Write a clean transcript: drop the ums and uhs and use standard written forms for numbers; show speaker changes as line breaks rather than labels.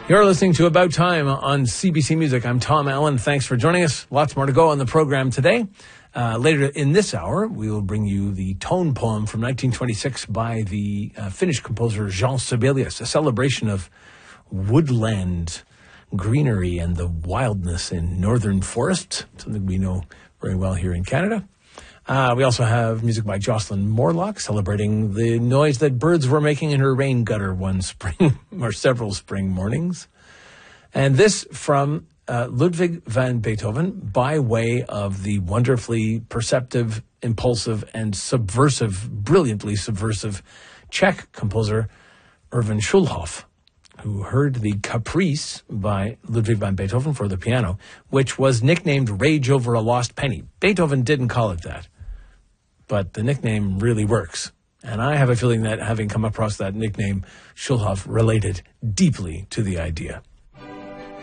You're listening to About Time on CBC Music. I'm Tom Allen. Thanks for joining us. Lots more to go on the program today. Later in this hour, we will bring you the tone poem from 1926 by the Finnish composer Jean Sibelius, a celebration of woodland greenery and the wildness in northern forests, something we know very well here in Canada. We also have music by Jocelyn Morlock, celebrating the noise that birds were making in her rain gutter one spring or several spring mornings. And this from Ludwig van Beethoven by way of the wonderfully perceptive, impulsive, and brilliantly subversive Czech composer Erwin Schulhoff, who heard the Caprice by Ludwig van Beethoven for the piano, which was nicknamed Rage Over a Lost Penny. Beethoven didn't call it that, but the nickname really works. And I have a feeling that having come across that nickname, Schulhoff related deeply to the idea.